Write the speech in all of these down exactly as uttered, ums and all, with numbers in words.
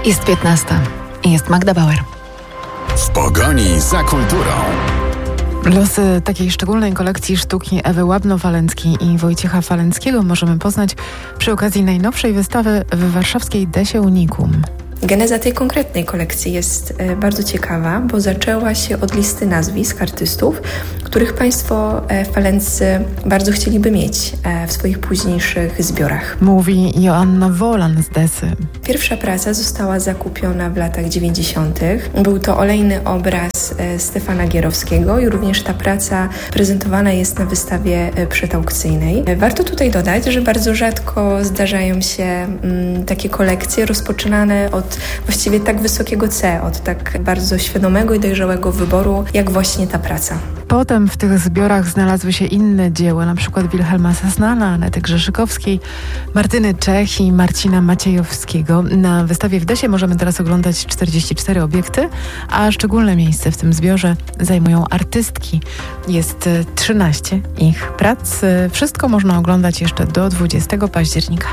Jest piętnasta i jest Magda Bauer. W pogoni za kulturą. Losy takiej szczególnej kolekcji sztuki Ewy Łabno-Walenckiej i Wojciecha Falenckiego możemy poznać przy okazji najnowszej wystawy w warszawskiej Desie Unikum. Geneza tej konkretnej kolekcji jest bardzo ciekawa, bo zaczęła się od listy nazwisk artystów, których Państwo Falenccy bardzo chcieliby mieć w swoich późniejszych zbiorach. Mówi Joanna Wolan z Desy. Pierwsza praca została zakupiona w latach dziewięćdziesiątych. Był to olejny obraz Stefana Gierowskiego i również ta praca prezentowana jest na wystawie przedaukcyjnej. Warto tutaj dodać, że bardzo rzadko zdarzają się mm, takie kolekcje rozpoczynane od właściwie tak wysokiego C, od tak bardzo świadomego i dojrzałego wyboru, jak właśnie ta praca. Potem w tych zbiorach znalazły się inne dzieła, na przykład Wilhelma Sasnala, Anety Grzeszykowskiej, Martyny Czech i Marcina Maciejowskiego. Na wystawie w Desie możemy teraz oglądać czterdzieści cztery obiekty, a szczególne miejsce w tym zbiorze zajmują artystki. Jest trzynaście ich prac. Wszystko można oglądać jeszcze do dwudziestego października.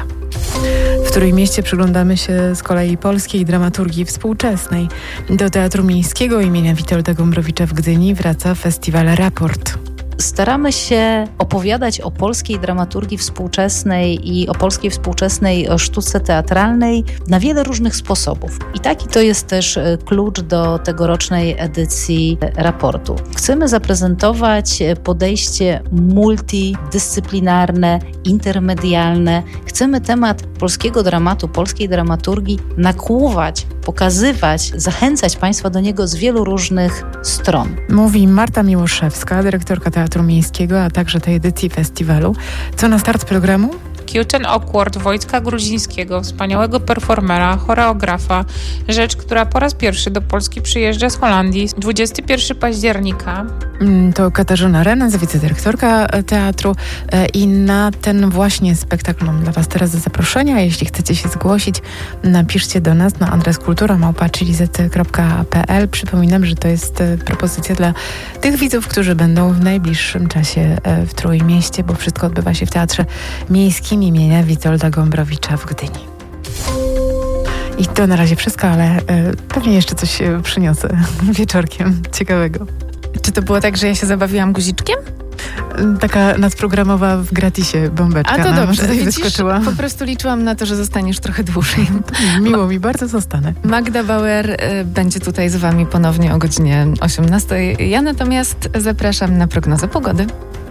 W Trójmieście przyglądamy się z kolei polskiej dramaturgii współczesnej. Do Teatru Miejskiego imienia Witolda Gombrowicza w Gdyni wraca festiwal Raport. Staramy się opowiadać o polskiej dramaturgii współczesnej i o polskiej współczesnej sztuce teatralnej na wiele różnych sposobów. I taki to jest też klucz do tegorocznej edycji raportu. Chcemy zaprezentować podejście multidyscyplinarne, intermedialne. Chcemy temat polskiego dramatu, polskiej dramaturgii nakłuwać, pokazywać, zachęcać Państwa do niego z wielu różnych stron. Mówi Marta Miłoszewska, dyrektorka Teatru Miejskiego, a także tej edycji festiwalu. Co na start programu? Cute and Awkward Wojtka Grudzińskiego, wspaniałego performera, choreografa. Rzecz, która po raz pierwszy do Polski przyjeżdża z Holandii. dwudziestego pierwszego października. To Katarzyna Renz, wicedyrektorka teatru, i na ten właśnie spektakl mam dla Was teraz do zaproszenia. Jeśli chcecie się zgłosić, napiszcie do nas na adres kultura małpa chilizet kropka p l. Przypominam, że to jest propozycja dla tych widzów, którzy będą w najbliższym czasie w Trójmieście, bo wszystko odbywa się w Teatrze Miejskim imienia Witolda Gombrowicza w Gdyni. I to na razie wszystko, ale y, pewnie jeszcze coś y, przyniosę wieczorkiem ciekawego. Czy to było tak, że ja się zabawiłam guziczkiem? Taka nadprogramowa w gratisie bombeczka. A to dobrze, widzisz, wyskoczyła. Po prostu liczyłam na to, że zostaniesz trochę dłużej. Miło mi, bardzo zostanę. Magda Bauer y, będzie tutaj z Wami ponownie o godzinie osiemnastej. Ja natomiast zapraszam na prognozę pogody.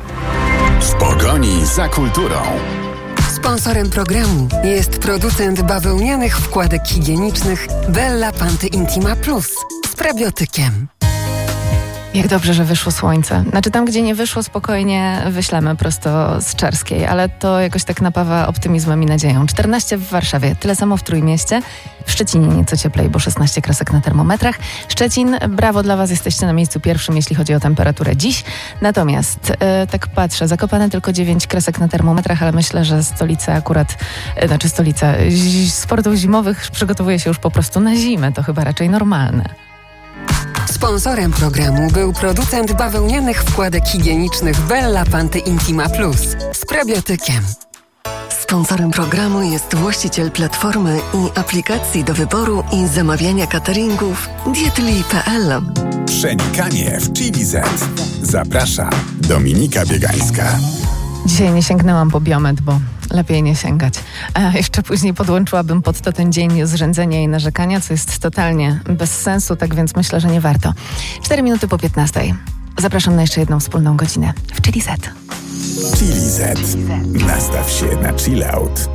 W pogoni za kulturą. Sponsorem programu jest producent bawełnianych wkładek higienicznych Bella Panty Intima Plus z probiotykiem. Jak dobrze, że wyszło słońce. Znaczy tam, gdzie nie wyszło, spokojnie wyślemy prosto z Czarskiej, ale to jakoś tak napawa optymizmem i nadzieją. czternaście w Warszawie, tyle samo w Trójmieście. W Szczecinie nieco cieplej, bo szesnaście kresek na termometrach. Szczecin, brawo dla Was, jesteście na miejscu pierwszym, jeśli chodzi o temperaturę dziś. Natomiast, yy, tak patrzę, Zakopane tylko dziewięć kresek na termometrach, ale myślę, że stolica akurat, yy, znaczy stolica z sportów zimowych przygotowuje się już po prostu na zimę. To chyba raczej normalne. Sponsorem programu był producent bawełnianych wkładek higienicznych Bella Panty Intima Plus z probiotykiem. Sponsorem programu jest właściciel platformy i aplikacji do wyboru i zamawiania cateringów dietli kropka p l. Przenikanie w Chilizet. Zaprasza Dominika Biegańska. Dzisiaj nie sięgnęłam po biometr, bo lepiej nie sięgać. A jeszcze później podłączyłabym pod to ten dzień zrzędzenia i narzekania, co jest totalnie bez sensu, tak więc myślę, że nie warto. Cztery minuty po piętnastej. Zapraszam na jeszcze jedną wspólną godzinę w Chilizet. Chilizet. Nastaw się na chill out.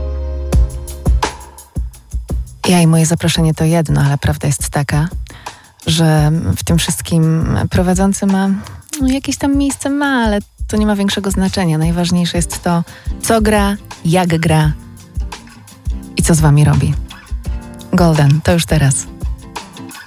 Ja i moje zaproszenie to jedno, ale prawda jest taka, że w tym wszystkim prowadzący ma, no jakieś tam miejsce ma, ale to nie ma większego znaczenia. Najważniejsze jest to, co gra, jak gra i co z Wami robi. Golden, to już teraz.